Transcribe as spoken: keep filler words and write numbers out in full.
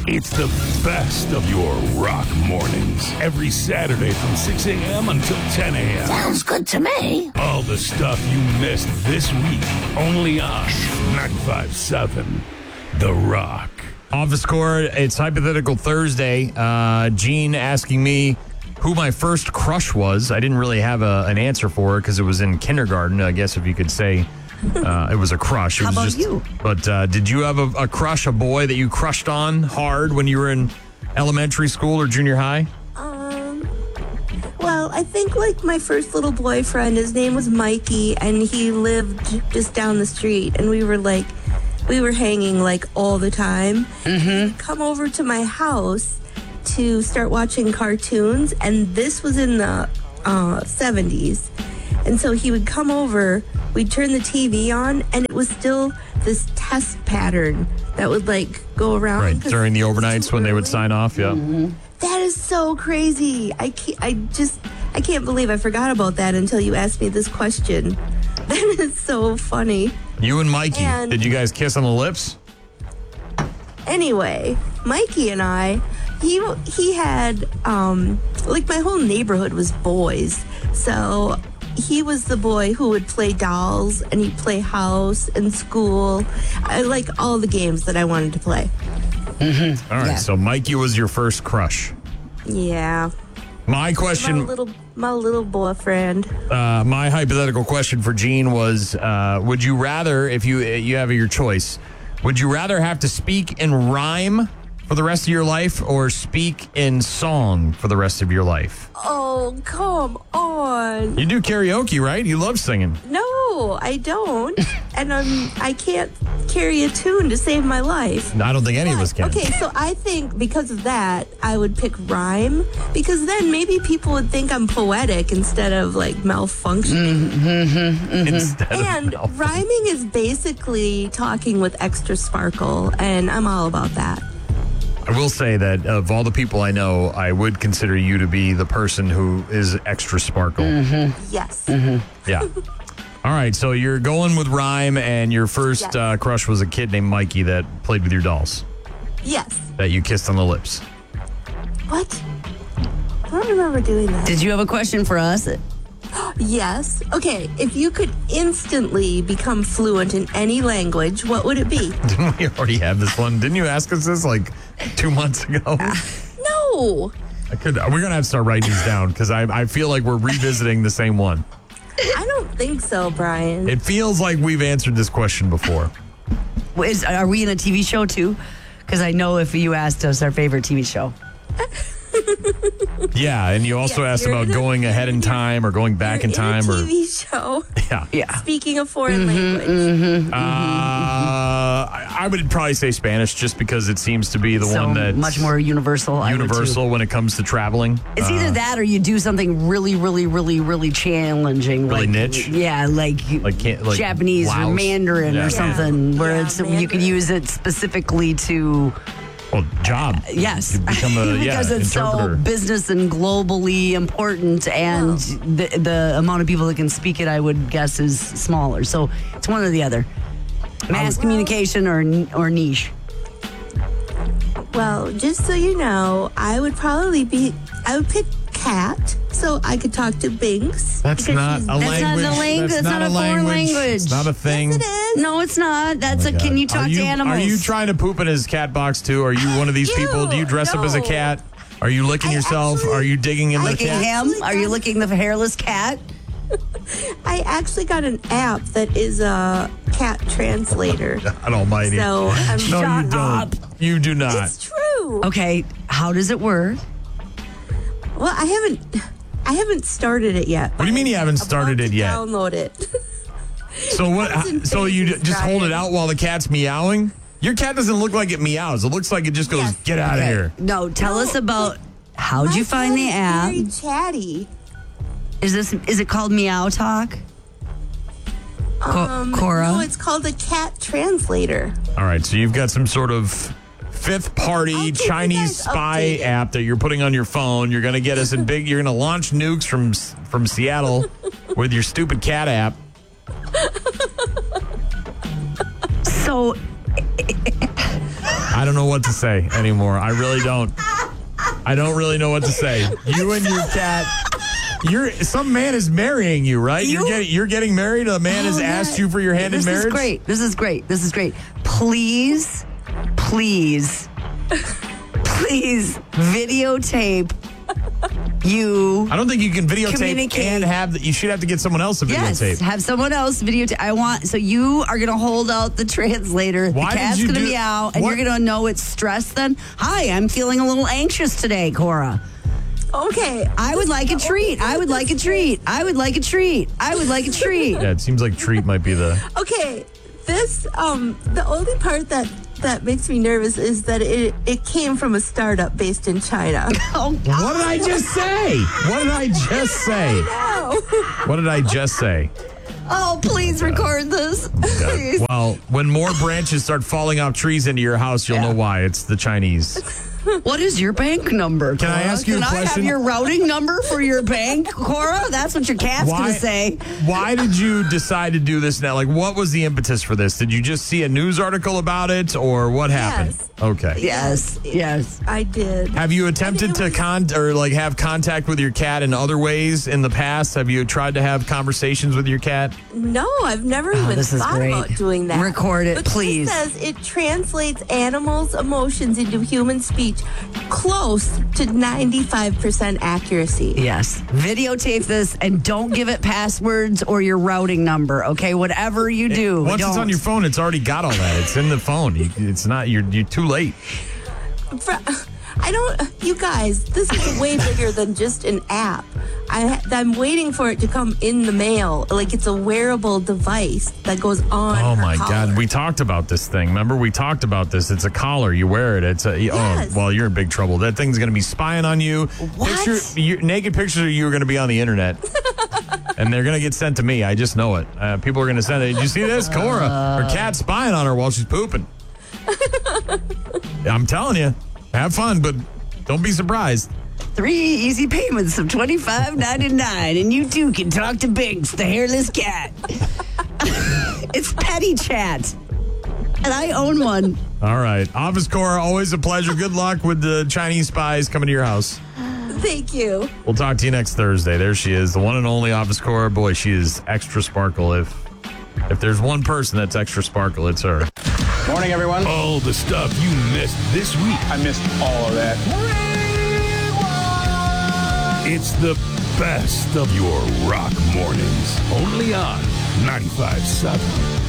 It's the best of your rock mornings. Every Saturday from six a.m. until ten a.m. Sounds good to me. All the stuff you missed this week, only on ninety-five point seven The Rock. Office Score, it's Hypothetical Thursday. Uh, Gene asking me who my first crush was. I didn't really have a, an answer for it because it was in kindergarten, I guess if you could say uh, it was a crush. It How was about just, you? But uh, did you have a, a crush, a boy that you crushed on hard when you were in elementary school or junior high? Um, well, I think like my first little boyfriend, his name was Mikey, and he lived just down the street, and we were like, we were hanging like all the time. Mm-hmm. He'd come over to my house to start watching cartoons, and this was in the uh, seventies. And so he would come over, we'd turn the T V on, and it was still this test pattern that would like go around. Right, during the overnights when they would sign off, yeah. Mm-hmm. That is so crazy. I can't, I just, I can't believe I forgot about that until you asked me this question. That is so funny. You and Mikey, And- did you guys kiss on the lips? Anyway, Mikey and I, he he had, um, like my whole neighborhood was boys. So he was the boy who would play dolls and he'd play house and school. I like all the games that I wanted to play. Mm-hmm. All right, Yeah. so Mikey was your first crush. Yeah. My My question, little, my little boyfriend. uh, my hypothetical question for Gene was, uh, would you rather, if you you have your choice, would you rather have to speak in rhyme for the rest of your life or speak in song for the rest of your life? Oh, come on. You do karaoke, right? You love singing. No, I don't. And um, I can't carry a tune to save my life. I don't think any of us can. Okay, so I think because of that, I would pick rhyme, because then maybe people would think I'm poetic instead of like malfunctioning. Mm-hmm. Instead And of rhyming is basically talking with extra sparkle, and I'm all about that. I will say that of all the people I know, I would consider you to be the person who is extra sparkle. Yes. Yeah. All right, so you're going with rhyme, and your first Yes. uh, crush was a kid named Mikey that played with your dolls Yes. that you kissed on the lips. What? I don't remember doing that. Did you have a question for us? Yes. Okay, if you could instantly become fluent in any language, what would it be? Didn't we already have this one? Didn't you ask us this like two months ago? No. I could. We're gonna have to start writing these down because I I feel like we're revisiting the same one. I don't think so, Brian. It feels like we've answered this question before. Is, are we in a T V show too? Because I know if you asked us our favorite T V show. Yeah, and you also Yes, asked you're about in a- going ahead in time or going back in You're time, in a or T V show yeah. Yeah. speaking a foreign language. Uh, I I would probably say Spanish, just because it seems to be the So one that's much more universal. I would, too. universal when it comes to traveling. It's Uh, either that or you do something really, really, really, really challenging. Really like, niche? Yeah, like, Like can't- like Japanese Laos. or Mandarin Yeah. or something, Yeah. where Yeah, it's you could Mandarin. use it specifically to, well, job. yes. You become a yeah because it's interpreter. so business and globally important, and the, the amount of people that can speak it, I would guess, is smaller. So it's one or the other. Mass Well- communication or or niche. Well, just so you know, I would probably be, I would pick cat so I could talk to Binks. That's because not she's- a That's not language. the language. That's That's not a foreign language. It's not a thing. Yes, it is. No, it's not. That's Oh a. my Can God. you talk are you, to animals? Are you trying to poop in his cat box too? Are you one of these Ew, people? Do you dress up as a no. cat? Are you licking I yourself? actually- are you digging in the licking cat? him? Are you licking the hairless cat? I actually got an app that is a cat translator. God almighty. So I'm no, Shut you don't. up. You do not. It's true. Okay, how does it work? Well, I haven't, I haven't started it yet. What do you mean you haven't I'm started about it to yet? Download it. So what? Comes in So you phases, just hold it Brian. out while the cat's meowing? Your cat doesn't look like it meows. It looks like it just goes, Yes. "Get out of here." No, tell No, us about how'd My you find cat the is app? Very chatty. Is this is it called Meow Talk? Co- Um, Cora? No, it's called a cat translator. All right, so you've got some sort of fifth I'll party keep you Chinese guys spy updated. app that you're putting on your phone. You're going to get us in big. You're going to launch nukes from from Seattle with your stupid cat app. So I I don't know what to say anymore. I really don't. I don't really know what to say. You and your cat. You're some man is marrying you, right? You- You're getting you're getting married. A man has Oh, yeah. asked you for your hand this in marriage. This is great. This is great. This is great. Please, please, please videotape you. I don't think you can videotape Communicate. and have. The, you should have to get someone else to Yes, videotape. have someone else videotape. I want so you are gonna hold out the translator. Why the did cat's you gonna do- be out, and what- you're gonna know it's stress. Then, hi, I'm feeling a little anxious today, Cora. Okay. I would like a treat. I would like a treat. I would like a treat. I would like a treat. Yeah, it seems like treat might be the. Okay. This um the only part that that makes me nervous is that it it came from a startup based in China. Oh, What did I just say? What did I just say? Oh. What did I just say? oh, please record this. Please. Well, when more branches start falling off trees into your house, you'll know why. It's the Chinese. What is your bank number? Can I Cora? ask you Can a I have question? your routing number for your bank, Cora? That's what your cat's gonna say. Why did you decide to do this now? Like, what was the impetus for this? Did you just see a news article about it, or what happened? Yes. Okay. Yes, yes. I did. Have you attempted to con or like have contact with your cat in other ways in the past? Have you tried to have conversations with your cat? No, I've never even Oh, this is thought great. about doing that. Record it, But this please. says it translates animals' emotions into human speech close to ninety-five percent accuracy. Yes. Videotape this and don't give it passwords or your routing number, okay? Whatever you do. Once it's don't. on your phone, it's already got all that. It's in the phone. You, it's not. You're you're too late. Fr- I don't, you guys, this is way bigger than just an app. I, I'm waiting for it to come in the mail. Like it's a wearable device that goes on. Oh her my collar. God, we talked about this thing. Remember, we talked about this. It's a collar. You wear it. It's a. Yes. Oh, well, you're in big trouble. That thing's going to be spying on you. What? Picture, your, naked pictures of you are going to be on the internet, and they're going to get sent to me. I just know it. Uh, people are going to send it. Did you see this? Cora, her cat's spying on her while she's pooping. I'm telling you, have fun, but don't be surprised. Three easy payments of twenty-five ninety-nine, and you too can talk to Binks, the hairless cat. It's Petty Chat, and I own one. All right, Office Cora, always a pleasure. Good luck with the Chinese spies coming to your house. Thank you. We'll talk to you next Thursday. There she is, the one and only Office Cora. Boy, she is extra sparkle. If if there's one person that's extra sparkle, it's her. Morning, everyone. All the stuff you missed this week. I missed all of that. It's the best of your rock mornings. Only on ninety-five point seven